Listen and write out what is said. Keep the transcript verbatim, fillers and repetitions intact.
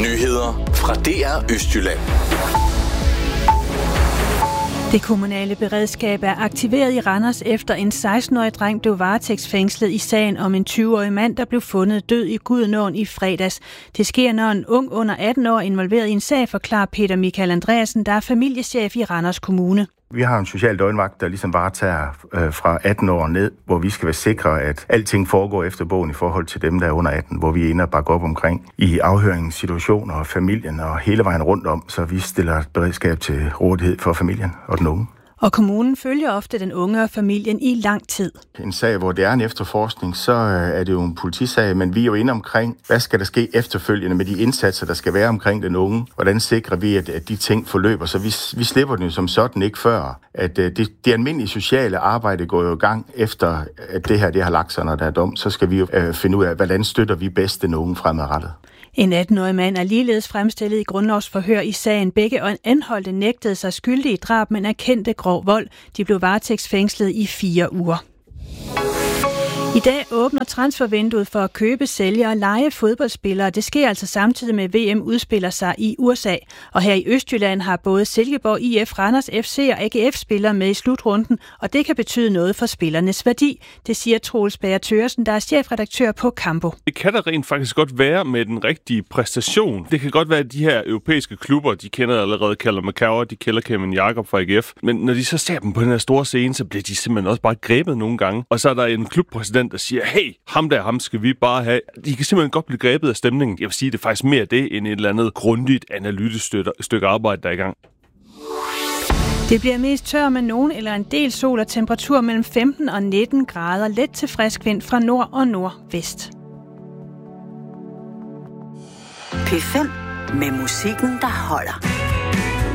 Nyheder fra D R Østjylland. Det kommunale beredskab er aktiveret i Randers efter en seksten-årig dreng blev varetægtsfængslet i sagen om en tyve-årig mand, der blev fundet død i Gudenåen i fredags. Det sker, når en ung under atten år er involveret i en sag, forklarer Peter Michael Andreasen, der er familiechef i Randers Kommune. Vi har en social døgnvagt, der ligesom varetager øh, fra atten år ned, hvor vi skal være sikre, at alting foregår efter bogen i forhold til dem, der er under atten, hvor vi er inde og bakke op omkring i afhøringssituationer og familien og hele vejen rundt om, så vi stiller et beredskab til rådighed for familien og den unge. Og kommunen følger ofte den unge og familien i lang tid. En sag, hvor det er en efterforskning, så er det jo en politisag, men vi er jo inde omkring, hvad skal der ske efterfølgende med de indsatser, der skal være omkring den unge? Hvordan sikrer vi, at, at de ting forløber? Så vi, vi slipper den jo som sådan ikke før. At det, det almindelige sociale arbejde går jo i gang efter, at det her det har lagt sig, når der er dom. Så skal vi jo øh, finde ud af, hvordan støtter vi bedst den unge fremadrettet. En atten-årig mand er ligeledes fremstillet i grundlovsforhør i sagen. Begge anholdte nægtede sig skyldige i drab, men erkendte grov vold. De blev varetægtsfængslet i fire uger. I dag åbner transfervinduet for at købe, sælge og leje fodboldspillere. Det sker altså samtidig med V M udspiller sig i U S A. Og her i Østjylland har både Silkeborg I F, Randers F C og A G F-spillere med i slutrunden, og det kan betyde noget for spillernes værdi. Det siger Troels Bager Thøgersen, der er chefredaktør på Campo. Det kan der rent faktisk godt være med den rigtige præstation. Det kan godt være, at de her europæiske klubber, de kender allerede Callum McCarver, de kender Kevin Jakob fra A G F. Men når de så ser dem på den her store scene, så bliver de simpelthen også bare grebet nogle gange. Og så er der en klubpræsident, der siger, hey, ham der, ham skal vi bare have. De kan simpelthen godt blive grebet af stemningen. Jeg vil sige, det er faktisk mere det, end et eller andet grundigt analytisk stykke arbejde, der er i gang. Det bliver mest tør med nogen eller en del sol og temperatur mellem femten og nitten grader. Let til frisk vind fra nord og nordvest. P fem med musikken, der holder.